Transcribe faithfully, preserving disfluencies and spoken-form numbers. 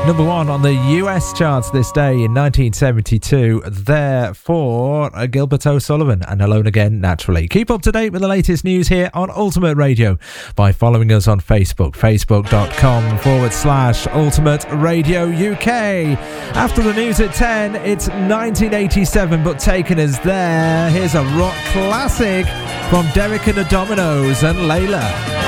Number one on the U S charts this day in nineteen seventy-two, there for Gilbert O'Sullivan and Alone Again, Naturally. Keep up to date with the latest news here on Ultimate Radio by following us on Facebook, facebook.com forward slash Ultimate Radio U K. After the news at ten, it's nineteen eighty-seven, but taken as there. Here's a rock classic from Derek and the Dominoes and Layla.